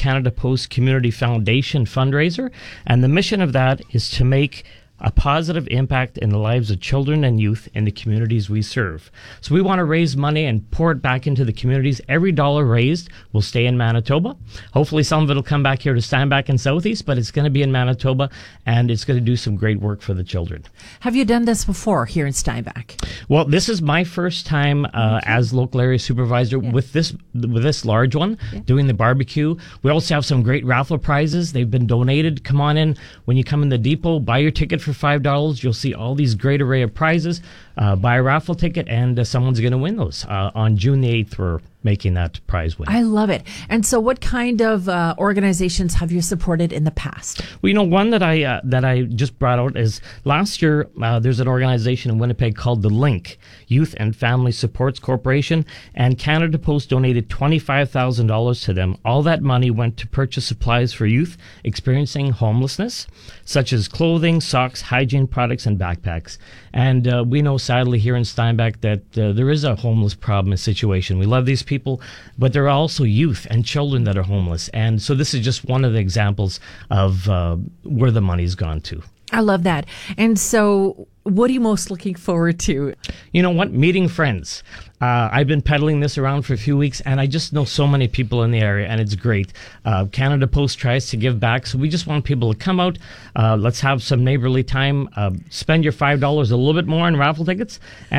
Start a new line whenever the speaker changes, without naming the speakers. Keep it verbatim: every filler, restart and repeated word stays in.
Canada Post Community Foundation fundraiser, and the mission of that is to make a positive impact in the lives of children and youth in the communities we serve. So we want to raise money and pour it back into the communities. Every dollar raised will stay in Manitoba. Hopefully some of it will come back here to Steinbach and Southeast, but it's going to be in Manitoba, and it's going to do some great work for the children.
Have you done this before here in Steinbach?
Well, this is my first time uh, as local area supervisor yeah. with this with this large one, yeah. doing the barbecue. We also have some great raffle prizes. They've been donated. Come on in. When you come in the depot, buy your ticket for five dollars. You'll see all these great array of prizes. Uh, buy a raffle ticket, and uh, someone's going to win those. Uh, on June the eighth, we're making that prize win.
I love it. And so what kind of uh, organizations have you supported in the past?
Well, you know, one that I uh, that I just brought out is last year, uh, there's an organization in Winnipeg called the Link, Youth and Family Supports Corporation, and Canada Post donated twenty-five thousand dollars to them. All that money went to purchase supplies for youth experiencing homelessness, such as clothing, socks, hygiene products, and backpacks. And uh, we know, sadly, here in Steinbach that uh, there is a homeless problem and situation. We love these people, but there are also youth and children that are homeless. And so this is just one of the examples of uh, where the money's gone to.
I love that. And so what are you most looking forward to?
You know what? Meeting friends. Uh, I've been peddling this around for a few weeks, and I just know so many people in the area, and it's great. Uh, Canada Post tries to give back, so we just want people to come out. Uh, let's have some neighborly time. Uh, spend your five dollars a little bit more on raffle tickets.